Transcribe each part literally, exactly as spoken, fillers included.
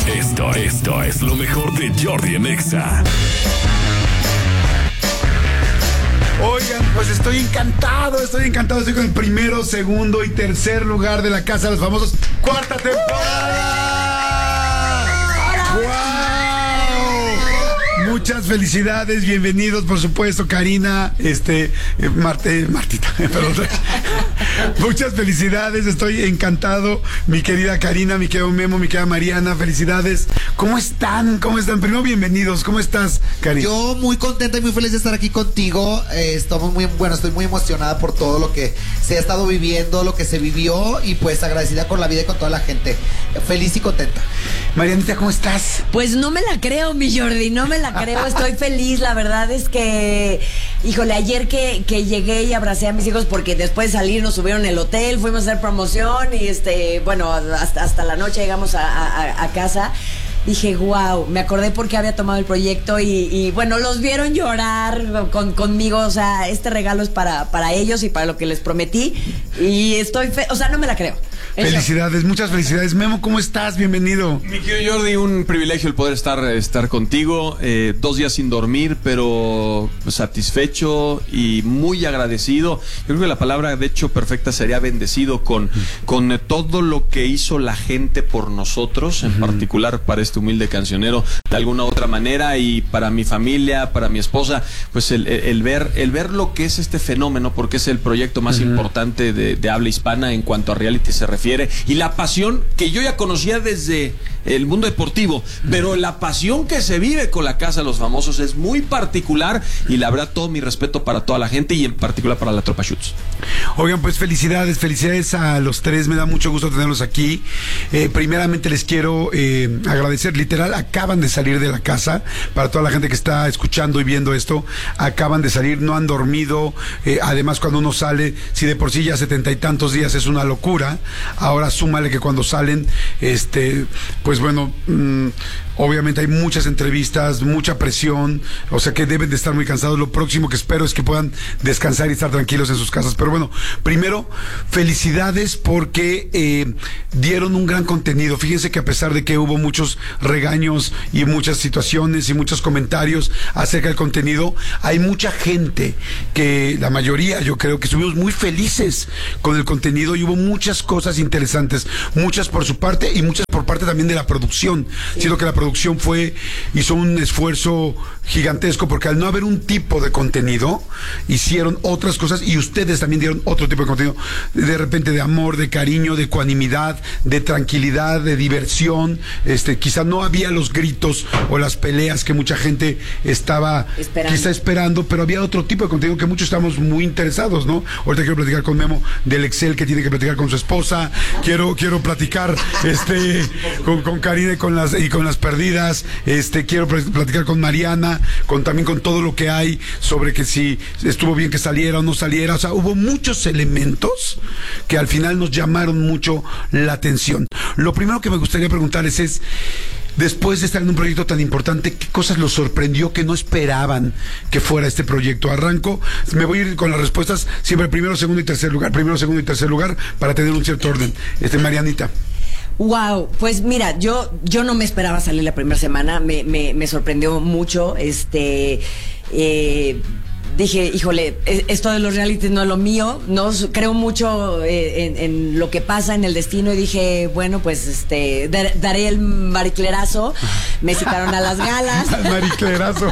Esto, esto es lo mejor de Jordi en Exa. Oigan, pues estoy encantado, estoy encantado. Estoy con el primero, segundo y tercer lugar de la Casa de los Famosos. ¡Cuarta temporada! ¡Wow! Muchas felicidades, bienvenidos, por supuesto, Karina, este, eh, Marte, Martita, perdón. Muchas felicidades, estoy encantado, mi querida Karina, mi querido Memo, mi querida Mariana, felicidades. ¿Cómo están? ¿Cómo están? Primero, bienvenidos. ¿Cómo estás, Karina? Yo muy contenta y muy feliz de estar aquí contigo. Eh, estamos muy, bueno, estoy muy emocionada por todo lo que se ha estado viviendo, lo que se vivió y pues agradecida con la vida y con toda la gente. Feliz y contenta. Marianita, ¿cómo estás? Pues no me la creo, mi Jordi, no me la creo, estoy feliz. La verdad es que, híjole, ayer que, que llegué y abracé a mis hijos porque después de salir nos subieron el hotel, fuimos a hacer promoción y este, bueno, hasta, hasta la noche llegamos a, a, a casa. Dije, wow, me acordé porque había tomado el proyecto y, y bueno, los vieron llorar con, conmigo, o sea, este regalo es para, para ellos y para lo que les prometí y estoy, fe o sea, no me la creo. Felicidades, Eso. muchas felicidades. Memo, ¿cómo estás? Bienvenido. Mi querido Jordi, un privilegio el poder estar, estar contigo, eh, dos días sin dormir, pero satisfecho y muy agradecido. Yo creo que la palabra, de hecho, perfecta sería bendecido con, con todo lo que hizo la gente por nosotros, en uh-huh. particular para este humilde cancionero, de alguna otra manera, y para mi familia, para mi esposa, pues el, el, el ver el ver lo que es este fenómeno, porque es el proyecto más uh-huh. importante de, de habla hispana en cuanto a reality se refiere, y la pasión que yo ya conocía desde el mundo deportivo, pero la pasión que se vive con la Casa de los Famosos es muy particular, y la verdad todo mi respeto para toda la gente y en particular para la Tropa Schutz. Oigan, pues felicidades, felicidades a los tres, me da mucho gusto tenerlos aquí. Eh, primeramente les quiero eh, agradecer, literal, acaban de salir de la casa, para toda la gente que está escuchando y viendo esto, acaban de salir, no han dormido, eh, además cuando uno sale, si de por sí ya setenta y tantos días es una locura, ahora súmale que cuando salen, este, pues bueno, mmm, obviamente hay muchas entrevistas, mucha presión, o sea que deben de estar muy cansados. Lo próximo que espero es que puedan descansar y estar tranquilos en sus casas. Pero bueno, primero, felicidades porque eh, dieron un gran contenido. Fíjense que a pesar de que hubo muchos regaños y muchas situaciones y muchos comentarios acerca del contenido, hay mucha gente que, la mayoría, yo creo que estuvimos muy felices con el contenido y hubo muchas cosas interesantes, muchas por su parte y muchas por parte también de la producción. Sí. Siento que la producción fue, hizo un esfuerzo gigantesco porque al no haber un tipo de contenido, hicieron otras cosas y ustedes también dieron otro tipo de contenido, de repente de amor, de cariño, de ecuanimidad, de tranquilidad, de diversión. Este, quizá no había los gritos o las peleas que mucha gente estaba esperando. quizá esperando, pero había otro tipo de contenido que muchos estamos muy interesados, ¿no? Ahorita quiero platicar con Memo del Excel que tiene que platicar con su esposa, quiero, quiero platicar este con, con Karina y con las y con las perdidas, este quiero platicar con Mariana, con también con todo lo que hay sobre que si estuvo bien que saliera o no saliera. O sea, hubo muchos elementos que al final nos llamaron mucho la atención. Lo primero que me gustaría preguntarles es, después de estar en un proyecto tan importante, ¿qué cosas los sorprendió que no esperaban que fuera este proyecto? Arranco, me voy a ir con las respuestas siempre primero, segundo y tercer lugar, primero, segundo y tercer lugar, para tener un cierto orden. Este, Marianita. Wow, pues mira, yo yo no me esperaba salir la primera semana, me, me, me sorprendió mucho, este, eh, dije, híjole, esto de los realities no es lo mío, no creo mucho eh, en, en lo que pasa en el destino y dije, bueno, pues este, dar, daré el mariclerazo, me citaron a las galas. El mariclerazo.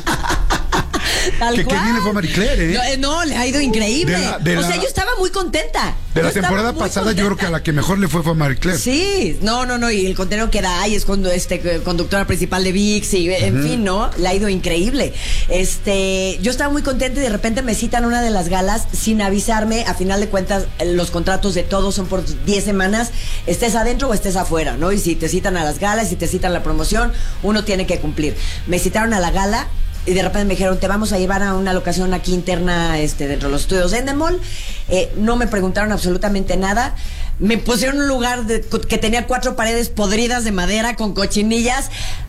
Tal que, cual. que bien le fue a Marie Claire, ¿eh? No, no, le ha ido increíble. De la, de o la, sea, yo estaba muy contenta. De yo la temporada pasada, contenta. Yo creo que a la que mejor le fue fue a Marie Claire. Sí, no, no, no. Y el contenido que da ahí es cuando este conductora principal de VIX y en uh-huh. fin, ¿no? Le ha ido increíble. Este, yo estaba muy contenta y de repente me citan una de las galas sin avisarme. A final de cuentas, los contratos de todos son por diez semanas. Estés adentro o estés afuera, ¿no? Y si te citan a las galas, si te citan a la promoción, uno tiene que cumplir. Me citaron a la gala. Y de repente me dijeron, te vamos a llevar a una locación aquí interna, este, dentro de los estudios Endemol. Eh, no me preguntaron absolutamente nada. Me pusieron un lugar de, que tenía cuatro paredes podridas de madera con cochinillas.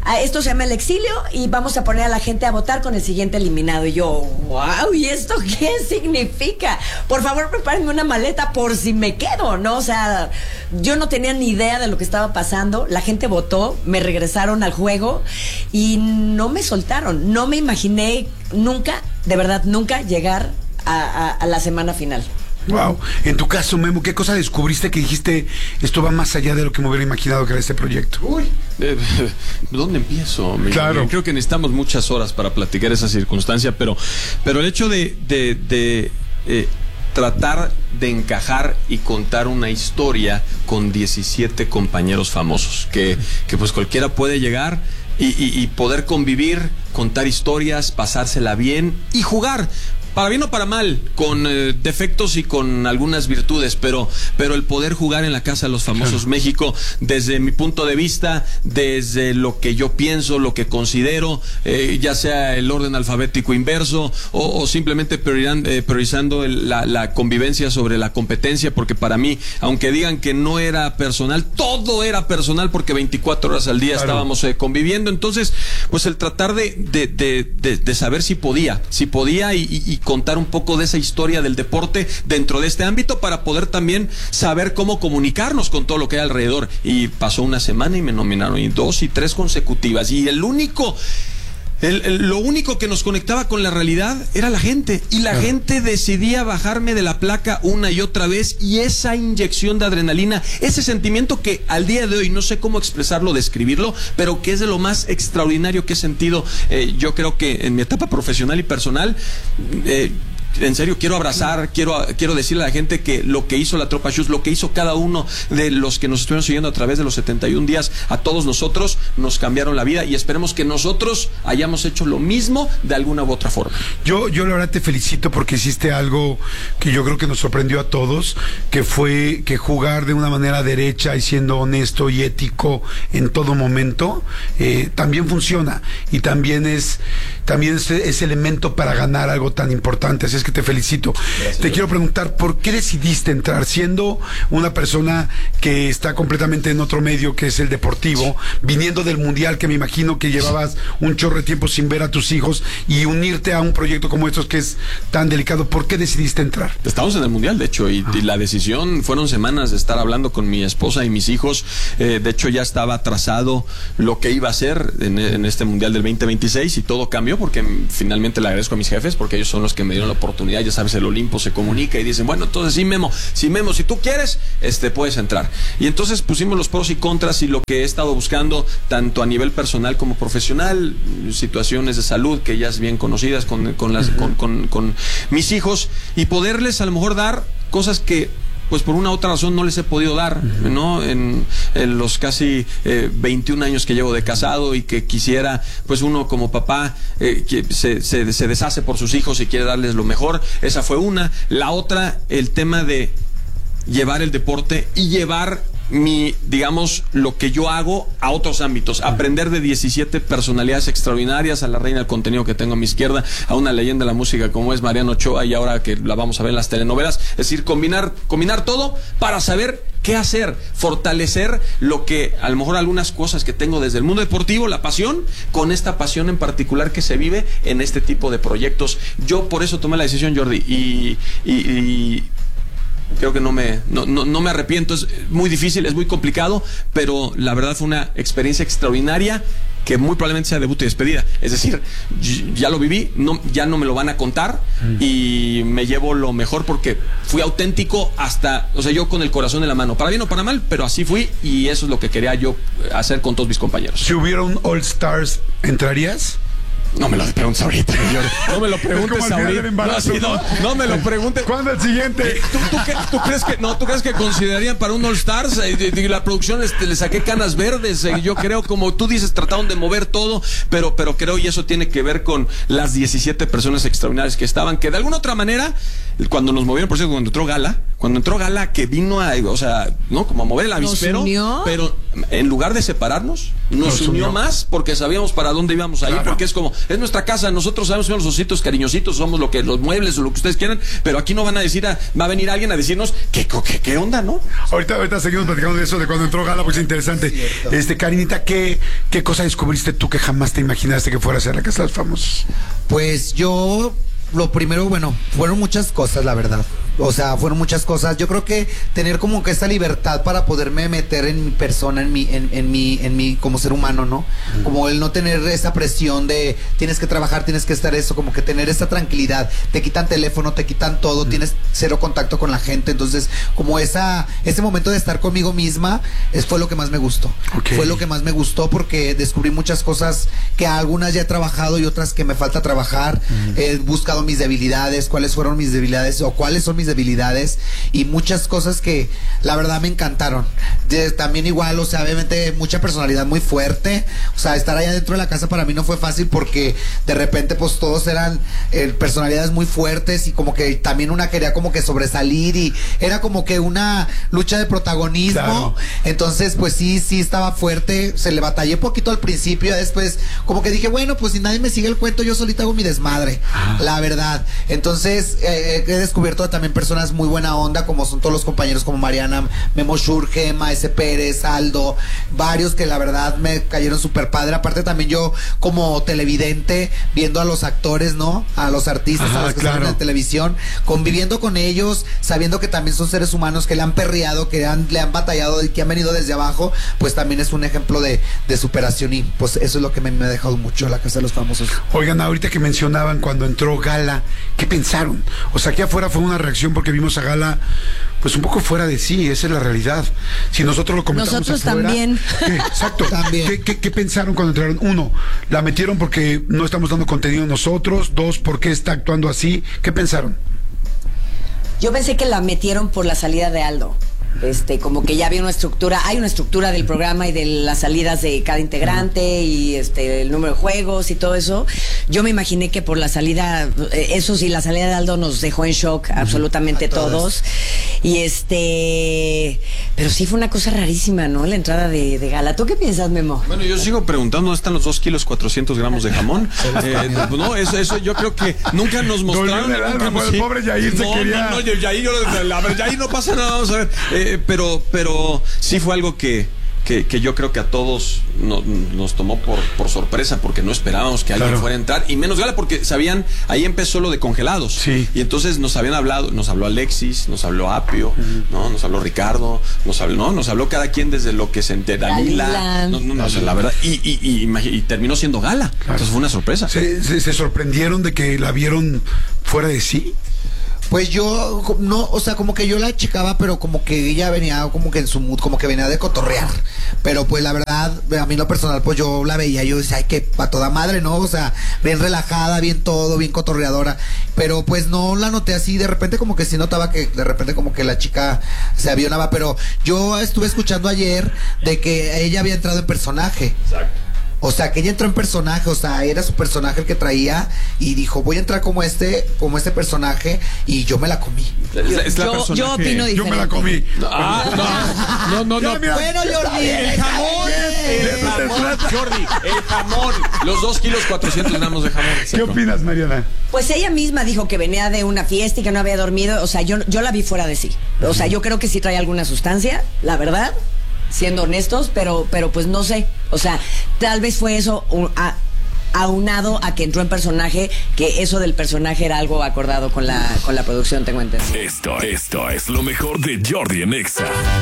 ah, esto se llama el exilio y vamos a poner a la gente a votar con el siguiente eliminado. Y yo, wow, ¿y esto qué significa? Por favor, prepárenme una maleta por si me quedo, ¿no? O sea, yo no tenía ni idea de lo que estaba pasando. La gente votó, me regresaron al juego y no me soltaron. No me imaginé nunca, de verdad, nunca llegar a, a, a la semana final. Wow. En tu caso, Memo, ¿qué cosa descubriste que dijiste esto va más allá de lo que me hubiera imaginado que era este proyecto? Uy, eh, ¿dónde empiezo? Claro. Creo que necesitamos muchas horas para platicar esa circunstancia, pero, pero el hecho de, de, de eh, tratar de encajar y contar una historia con diecisiete compañeros famosos, que, que pues cualquiera puede llegar y, y, y poder convivir, contar historias, pasársela bien y jugar. Para bien o para mal, con eh, defectos y con algunas virtudes, pero, pero el poder jugar en la Casa de los Famosos claro. México, desde mi punto de vista, desde lo que yo pienso, lo que considero, eh, ya sea el orden alfabético inverso o, o simplemente priorizando, eh, priorizando el, la, la convivencia sobre la competencia, porque para mí, aunque digan que no era personal, todo era personal porque veinticuatro horas al día claro. estábamos eh, conviviendo. Entonces, pues el tratar de, de, de, de, de saber si podía, si podía y, y, y contar un poco de esa historia del deporte dentro de este ámbito para poder también saber cómo comunicarnos con todo lo que hay alrededor. Y pasó una semana y me nominaron y dos y tres consecutivas y el único El, el, lo único que nos conectaba con la realidad era la gente, y la claro. gente decidía bajarme de la placa una y otra vez, y esa inyección de adrenalina, ese sentimiento que al día de hoy no sé cómo expresarlo, describirlo, pero que es de lo más extraordinario que he sentido, eh, yo creo que en mi etapa profesional y personal. eh, En serio, quiero abrazar, quiero, quiero decirle a la gente que lo que hizo la Tropa Shoes, lo que hizo cada uno de los que nos estuvieron siguiendo a través de los setenta y un días, a todos nosotros nos cambiaron la vida, y esperemos que nosotros hayamos hecho lo mismo de alguna u otra forma. Yo, yo la verdad te felicito porque hiciste algo que yo creo que nos sorprendió a todos, que fue que jugar de una manera derecha y siendo honesto y ético en todo momento, eh, también funciona, y también es, también es ese elemento para ganar algo tan importante. Así es que te felicito. Gracias. Te quiero preguntar, ¿por qué decidiste entrar siendo una persona que está completamente en otro medio, que es el deportivo, viniendo del mundial, que me imagino que llevabas un chorro de tiempo sin ver a tus hijos, y unirte a un proyecto como estos que es tan delicado? ¿Por qué decidiste entrar? Estamos en el mundial, de hecho, y, ah. y la decisión fueron semanas de estar hablando con mi esposa y mis hijos. Eh, de hecho, ya estaba trazado lo que iba a hacer en, en este mundial del veinte veintiséis, y todo cambió porque finalmente le agradezco a mis jefes, porque ellos son los que me dieron la oportunidad. Ya sabes, el Olimpo se comunica y dicen, bueno, entonces sí, Memo, sí, Memo, si tú quieres, este, puedes entrar. Y entonces pusimos los pros y contras y lo que he estado buscando, tanto a nivel personal como profesional, situaciones de salud que ya es bien conocidas con, con, las, uh-huh. con, con, con mis hijos, y poderles a lo mejor dar cosas que pues por una u otra razón no les he podido dar, uh-huh. ¿no? En, en los casi eh, veintiún años que llevo de casado, y que quisiera, pues uno como papá, eh, que se, se, se deshace por sus hijos y quiere darles lo mejor. Esa fue una. La otra, el tema de llevar el deporte y llevar mi, digamos, lo que yo hago a otros ámbitos, aprender de diecisiete personalidades extraordinarias, a la reina del contenido que tengo a mi izquierda, a una leyenda de la música como es Mariana Ochoa, y ahora que la vamos a ver en las telenovelas. Es decir, combinar, combinar todo para saber qué hacer, fortalecer lo que, a lo mejor algunas cosas que tengo desde el mundo deportivo, la pasión, con esta pasión en particular que se vive en este tipo de proyectos. Yo por eso tomé la decisión, Jordi, y, y, y creo que no me, no, no, no me arrepiento. Es muy difícil, es muy complicado, pero la verdad fue una experiencia extraordinaria que muy probablemente sea debut y despedida. Es decir, ya lo viví, no, ya no me lo van a contar, mm. y me llevo lo mejor porque fui auténtico hasta, o sea, yo con el corazón en la mano, para bien o para mal, pero así fui, y eso es lo que quería yo hacer con todos mis compañeros. Si hubiera un All Stars, ¿entrarías? No me lo preguntes ahorita, no me lo preguntes ahorita. No, sí, no, no me lo preguntes. ¿Cuándo el siguiente? ¿Tú, tú, qué, tú crees que no? ¿Tú crees que considerarían para un All Stars? Eh, la producción este, le saqué canas verdes. Eh, yo creo, como tú dices, trataron de mover todo, pero, pero creo, y eso tiene que ver con las diecisiete personas extraordinarias que estaban, que de alguna otra manera, cuando nos movieron, por cierto, cuando entró Gala, cuando entró Gala, que vino a, o sea, ¿no? Como a mover el avispero, pero en lugar de separarnos, nos, nos unió, unió más, porque sabíamos para dónde íbamos a ir, claro. porque es como, es nuestra casa, nosotros sabemos que somos los ositos cariñositos, somos lo que los muebles o lo que ustedes quieran, pero aquí no van a decir, a, va a venir alguien a decirnos qué, qué, qué onda, ¿no? Ahorita, ahorita seguimos platicando de eso, de cuando entró Gala, pues interesante. Cierto. Este, Karinita, ¿qué, ¿qué cosa descubriste tú que jamás te imaginaste que fuera a ser la Casa de los Famosos? Pues yo, lo primero, bueno, fueron muchas cosas, la verdad. O sea, fueron muchas cosas. Yo creo que tener como que esa libertad para poderme meter en mi persona, en mi, en, en mi, en mi, como ser humano, ¿no? Mm. Como el no tener esa presión de tienes que trabajar, tienes que estar eso, como que tener esa tranquilidad. Te quitan teléfono, te quitan todo, mm. tienes cero contacto con la gente. Entonces, como esa, ese momento de estar conmigo misma, es, fue lo que más me gustó. Okay. Fue lo que más me gustó porque descubrí muchas cosas que algunas ya he trabajado y otras que me falta trabajar. Mm. He buscado mis debilidades, cuáles fueron mis debilidades o cuáles son mis debilidades y muchas cosas que la verdad me encantaron. De, también igual, o sea, obviamente mucha personalidad muy fuerte, o sea, estar allá dentro de la casa para mí no fue fácil porque de repente pues todos eran eh, personalidades muy fuertes y como que también una quería como que sobresalir y era como que una lucha de protagonismo. Claro. Entonces pues sí, sí estaba fuerte, se le batallé poquito al principio, después como que dije, bueno, pues si nadie me sigue el cuento, yo solita hago mi desmadre, ah. la verdad. Entonces eh, he descubierto también personas muy buena onda, como son todos los compañeros como Mariana, Memo Shur, Gema, S. Pérez, Aldo, varios que la verdad me cayeron súper padre. Aparte también yo como televidente, viendo a los actores, ¿no? A los artistas, Ajá, a los que claro. salen en televisión, conviviendo con ellos, sabiendo que también son seres humanos que le han perreado, que han, le han batallado y que han venido desde abajo, pues también es un ejemplo de, de superación y pues eso es lo que me, me ha dejado mucho la Casa de los Famosos. Oigan, ahorita que mencionaban cuando entró Gala, ¿qué pensaron? O sea, aquí afuera fue una reacción porque vimos a Gala pues un poco fuera de sí, esa es la realidad. Si nosotros lo comentamos nosotros afuera, también. ¿qué? Exacto. También. ¿Qué, qué, ¿Qué pensaron cuando entraron? Uno, la metieron porque no estamos dando contenido nosotros. Dos, ¿por qué está actuando así? ¿Qué pensaron? Yo pensé que la metieron por la salida de Aldo. Este, como que ya había una estructura, hay una estructura del programa y de las salidas de cada integrante y este el número de juegos y todo eso. Yo me imaginé que por la salida, eso sí, la salida de Aldo nos dejó en shock uh-huh. absolutamente todos. todos. Y este, pero sí fue una cosa rarísima, ¿no? La entrada de, de Gala. ¿Tú qué piensas, Memo? Bueno, yo sigo preguntando, ¿dónde están los dos kilos cuatrocientos gramos de jamón? eh, no, eso, eso yo creo que nunca nos mostraron. No, nunca nos, el sí. pobre Yair se no, quería. No, no, Yair, yo, a ver, Yair no pasa nada, vamos a ver. Eh, pero, pero sí fue algo que, que, que yo creo que a todos no, nos tomó por, por sorpresa, porque no esperábamos que alguien claro. fuera a entrar, y menos Gala, porque sabían, ahí empezó lo de congelados, sí. y entonces nos habían hablado, nos habló Alexis, nos habló Apio, uh-huh. ¿no? Nos habló Ricardo, nos habló, ¿no? Nos habló cada quien desde lo que se entera, Dalila, no, no, no, o sea, la verdad, y, y, y, y terminó siendo Gala, claro. entonces fue una sorpresa. ¿Se, se, se sorprendieron de que la vieron fuera de sí? Pues yo, no, o sea, como que yo la checaba, pero como que ella venía como que en su mood, como que venía de cotorrear. Pero pues la verdad, a mí lo personal, pues yo la veía, yo decía, ay, que pa' toda madre, ¿no? O sea, bien relajada, bien todo, bien cotorreadora. Pero pues no la noté así, de repente como que sí notaba que de repente como que la chica se avionaba. Pero yo estuve escuchando ayer de que ella había entrado en personaje. Exacto. O sea, que ella entró en personaje, o sea, era su personaje el que traía y dijo, voy a entrar como este, como este personaje, y yo me la comí. Yo, es la yo, yo opino diferente. Yo me la comí. Ah, no, no, no. no. Ya, bueno, Jordi, el jamón, el jamón, Jordi, el jamón, los dos kilos cuatrocientos gramos de jamón. ¿Qué opinas, Mariana? Pues ella misma dijo que venía de una fiesta y que no había dormido, o sea, yo, yo la vi fuera de sí. O sea, yo creo que sí trae alguna sustancia, la verdad. Siendo honestos, pero, pero pues no sé, o sea, tal vez fue eso a, aunado a que entró en personaje, que eso del personaje era algo acordado con la, con la producción, tengo entendido. Esto, esto es lo mejor de Jordi en Exa.